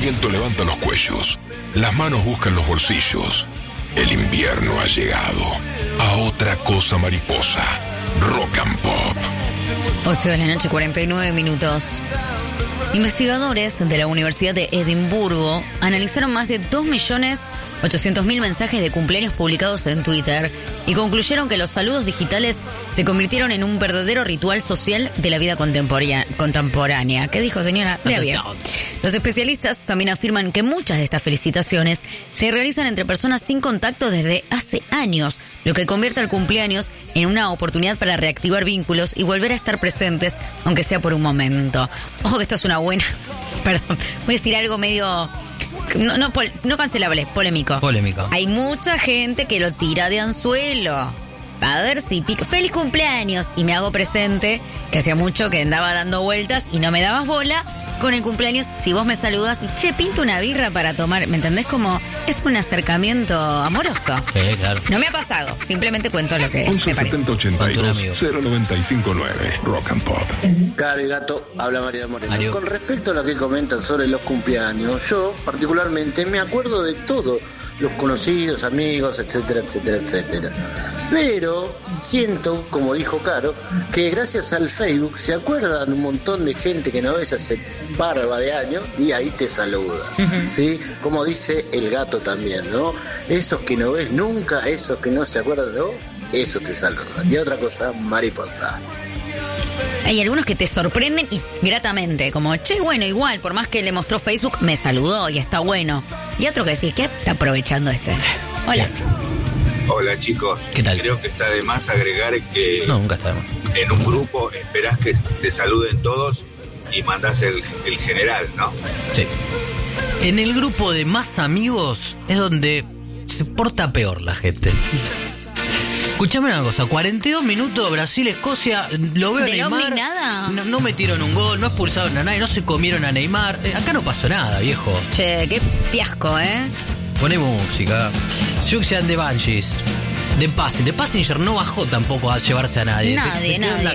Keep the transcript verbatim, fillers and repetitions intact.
viento levanta los cuellos, las manos buscan los bolsillos. El invierno ha llegado. A otra cosa mariposa. Rock and Pop. ocho de la noche, cuarenta y nueve minutos. Investigadores de la Universidad de Edimburgo analizaron más de dos millones ochocientos mil mensajes de cumpleaños publicados en Twitter y concluyeron que los saludos digitales se convirtieron en un verdadero ritual social de la vida contemporánea. ¿Qué dijo, señora? Lea bien. Los especialistas también afirman que muchas de estas felicitaciones se realizan entre personas sin contacto desde hace años, lo que convierte al cumpleaños en una oportunidad para reactivar vínculos y volver a estar presentes, aunque sea por un momento. Ojo que esto es una buena... Perdón, voy a decir algo medio... No, no, pol, no cancelable, polémico. Polémico. Hay mucha gente que lo tira de anzuelo. A ver si pica. ¡Feliz cumpleaños! Y me hago presente, que hacía mucho que andaba dando vueltas y no me dabas bola con el cumpleaños. Si vos me saludas y, che, pinto una birra para tomar. ¿Me entendés? Como es un acercamiento amoroso. Sí, claro. No me ha pasado. Simplemente cuento lo que once me parece. setenta ochenta y dos cero noventa y cinco nueve. Rock and Pop. Caro y gato, habla María Moreno. Mario. Con respecto a lo que comentan sobre los cumpleaños, yo particularmente me acuerdo de todo. Los conocidos, amigos, etcétera, etcétera, etcétera. Pero siento, como dijo Caro, que gracias al Facebook se acuerdan un montón de gente que no ves hace barba de años y ahí te saluda. Uh-huh. ¿Sí? Como dice el gato también, ¿no? Esos que no ves nunca, esos que no se acuerdan de vos, esos te saludan. Y otra cosa, mariposa. Hay algunos que te sorprenden y gratamente, como, che, bueno, igual, por más que le mostró Facebook, me saludó y está bueno. Y otro que decís, ¿qué está aprovechando este? Hola. Hola, chicos. ¿Qué tal? Creo que está de más agregar que no, nunca está de más. En un grupo esperás que te saluden todos y mandás el, el general, ¿no? Sí. En el grupo de más amigos es donde se porta peor la gente. Escuchame una cosa, cuarenta y dos minutos Brasil-Escocia, lo veo a Neymar. Nada. No, no metieron un gol, no expulsaron a nadie, no se comieron a Neymar. Eh, acá no pasó nada, viejo. Che, qué fiasco, ¿eh? Poné música. Juxian de Banshees. De Passenger. De Passenger no bajó tampoco a llevarse a nadie. Nadie, se, se nadie. Quedó en la